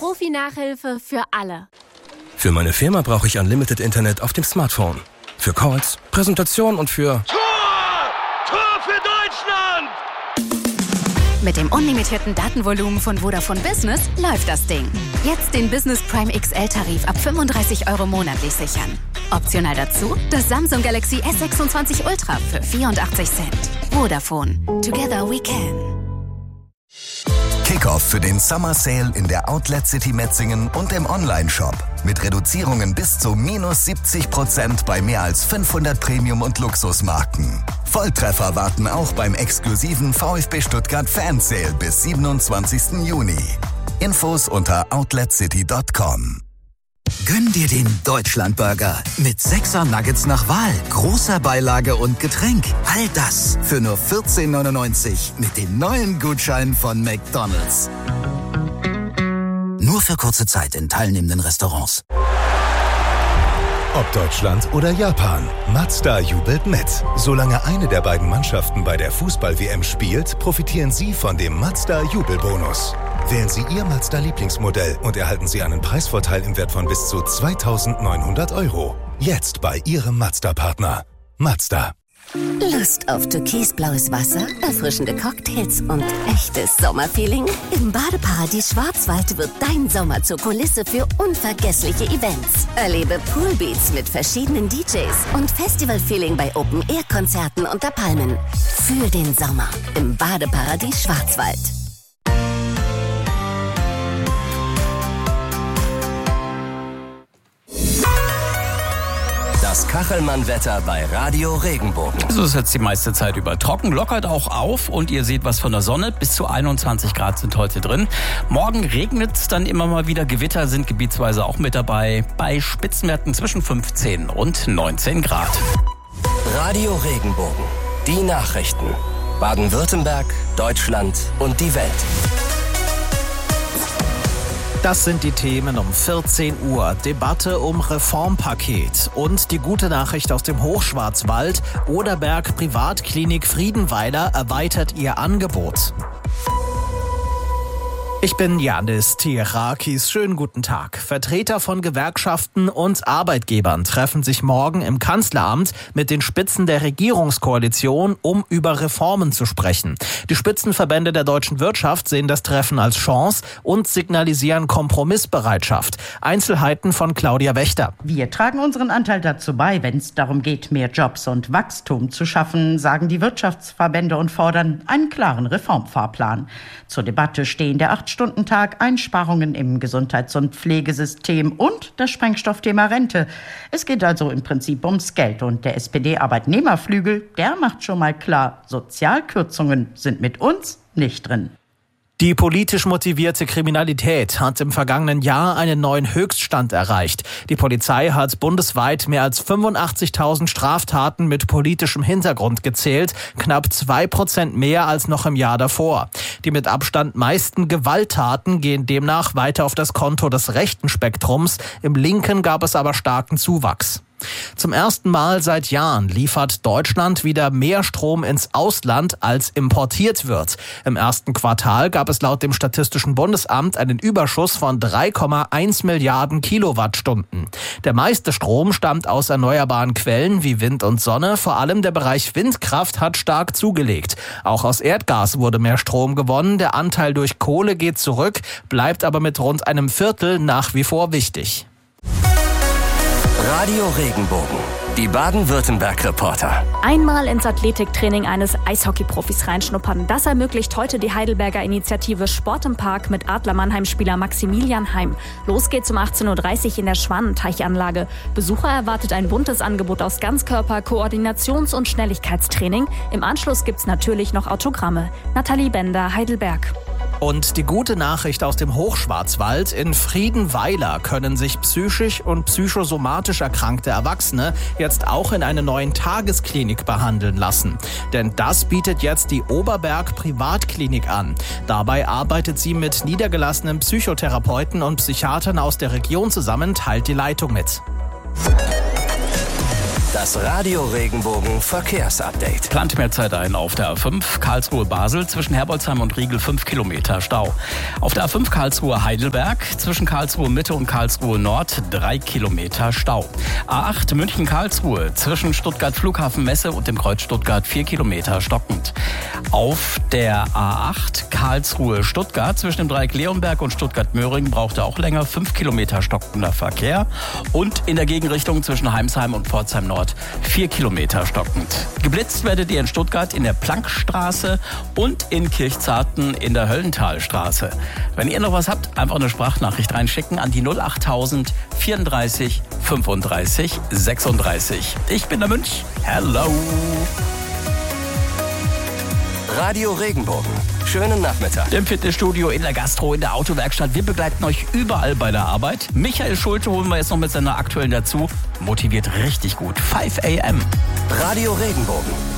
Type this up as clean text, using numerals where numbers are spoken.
Profi-Nachhilfe für alle. Für meine Firma brauche ich Unlimited Internet auf dem Smartphone. Für Calls, Präsentationen und für... Tor für Deutschland! Mit dem unlimitierten Datenvolumen von Vodafone Business läuft das Ding. Jetzt den Business Prime XL-Tarif ab 35 € monatlich sichern. Optional dazu das Samsung Galaxy S26 Ultra für 84 Cent. Vodafone. Together we can. Kickoff für den Summer Sale in der Outlet City Metzingen und im Online-Shop. Mit Reduzierungen bis zu -70% bei mehr als 500 Premium- und Luxusmarken. Volltreffer warten auch beim exklusiven VfB Stuttgart Fan Sale bis 27. Juni. Infos unter outletcity.com. Gönn dir den Deutschlandburger mit 6er Nuggets nach Wahl, großer Beilage und Getränk. All das für nur 14,99 mit dem neuen Gutschein von McDonald's. Nur für kurze Zeit in teilnehmenden Restaurants. Ob Deutschland oder Japan, Mazda jubelt mit. Solange eine der beiden Mannschaften bei der Fußball-WM spielt, profitieren Sie von dem Mazda-Jubelbonus. Wählen Sie Ihr Mazda-Lieblingsmodell und erhalten Sie einen Preisvorteil im Wert von bis zu 2.900 €. Jetzt bei Ihrem Mazda-Partner. Mazda. Lust auf türkisblaues Wasser, erfrischende Cocktails und echtes Sommerfeeling? Im Badeparadies Schwarzwald wird dein Sommer zur Kulisse für unvergessliche Events. Erlebe Poolbeats mit verschiedenen DJs und Festivalfeeling bei Open-Air-Konzerten unter Palmen. Fühl den Sommer im Badeparadies Schwarzwald. Das Kachelmann-Wetter bei Radio Regenbogen. So ist jetzt die meiste Zeit über trocken, lockert auch auf und ihr seht was von der Sonne. Bis zu 21 Grad sind heute drin. Morgen regnet es dann immer mal wieder. Gewitter sind gebietsweise auch mit dabei. Bei Spitzenwerten zwischen 15 und 19 Grad. Radio Regenbogen. Die Nachrichten. Baden-Württemberg, Deutschland und die Welt. Das sind die Themen um 14 Uhr. Debatte um Reformpaket und die gute Nachricht aus dem Hochschwarzwald. Oderberg Privatklinik Friedenweiler erweitert ihr Angebot. Ich bin Janis Tirakis. Schönen guten Tag. Vertreter von Gewerkschaften und Arbeitgebern treffen sich morgen im Kanzleramt mit den Spitzen der Regierungskoalition, um über Reformen zu sprechen. Die Spitzenverbände der deutschen Wirtschaft sehen das Treffen als Chance und signalisieren Kompromissbereitschaft. Einzelheiten von Claudia Wächter. Wir tragen unseren Anteil dazu bei, wenn es darum geht, mehr Jobs und Wachstum zu schaffen, sagen die Wirtschaftsverbände und fordern einen klaren Reformfahrplan. Zur Debatte stehen der 8-Stunden-Tag, Einsparungen im Gesundheits- und Pflegesystem und das Sprengstoffthema Rente. Es geht also im Prinzip ums Geld und der SPD-Arbeitnehmerflügel, der macht schon mal klar, Sozialkürzungen sind mit uns nicht drin. Die politisch motivierte Kriminalität hat im vergangenen Jahr einen neuen Höchststand erreicht. Die Polizei hat bundesweit mehr als 85.000 Straftaten mit politischem Hintergrund gezählt, knapp 2% mehr als noch im Jahr davor. Die mit Abstand meisten Gewalttaten gehen demnach weiter auf das Konto des rechten Spektrums. Im linken gab es aber starken Zuwachs. Zum ersten Mal seit Jahren liefert Deutschland wieder mehr Strom ins Ausland, als importiert wird. Im ersten Quartal gab es laut dem Statistischen Bundesamt einen Überschuss von 3,1 Milliarden Kilowattstunden. Der meiste Strom stammt aus erneuerbaren Quellen wie Wind und Sonne. Vor allem der Bereich Windkraft hat stark zugelegt. Auch aus Erdgas wurde mehr Strom gewonnen. Der Anteil durch Kohle geht zurück, bleibt aber mit rund einem Viertel nach wie vor wichtig. Radio Regenbogen. Die Baden-Württemberg-Reporter. Einmal ins Athletiktraining eines Eishockey-Profis reinschnuppern. Das ermöglicht heute die Heidelberger Initiative Sport im Park mit Adler Mannheim-Spieler Maximilian Heim. Los geht's um 18.30 Uhr in der Schwanenteiche-Anlage. Besucher erwartet ein buntes Angebot aus Ganzkörper-, Koordinations- und Schnelligkeitstraining. Im Anschluss gibt's natürlich noch Autogramme. Nathalie Bender, Heidelberg. Und die gute Nachricht aus dem Hochschwarzwald: In Friedenweiler können sich psychisch und psychosomatisch erkrankte Erwachsene jetzt auch in einer neuen Tagesklinik behandeln lassen. Denn das bietet jetzt die Oberberg Privatklinik an. Dabei arbeitet sie mit niedergelassenen Psychotherapeuten und Psychiatern aus der Region zusammen, teilt die Leitung mit. Das Radio Regenbogen Verkehrsupdate. Plant mehr Zeit ein auf der A5 Karlsruhe-Basel zwischen Herbolzheim und Riegel 5 Kilometer Stau. Auf der A5 Karlsruhe-Heidelberg zwischen Karlsruhe-Mitte und Karlsruhe-Nord 3 Kilometer Stau. A8 München-Karlsruhe zwischen Stuttgart-Flughafen-Messe und dem Kreuz Stuttgart 4 Kilometer stockend. Auf der A8 Karlsruhe-Stuttgart zwischen dem Dreieck Leonberg und Stuttgart-Möhringen braucht er auch länger 5 Kilometer stockender Verkehr. Und in der Gegenrichtung zwischen Heimsheim und Pforzheim Nord 4 Kilometer stockend. Geblitzt werdet ihr in Stuttgart in der Plankstraße und in Kirchzarten in der Höllenthalstraße. Wenn ihr noch was habt, einfach eine Sprachnachricht reinschicken an die 08000 34 35 36. Ich bin der Münch. Hello. Radio Regenbogen. Schönen Nachmittag. Im Fitnessstudio, in der Gastro, in der Autowerkstatt. Wir begleiten euch überall bei der Arbeit. Michael Schulte holen wir jetzt noch mit seiner aktuellen dazu. Motiviert richtig gut. 5 AM. Radio Regenbogen.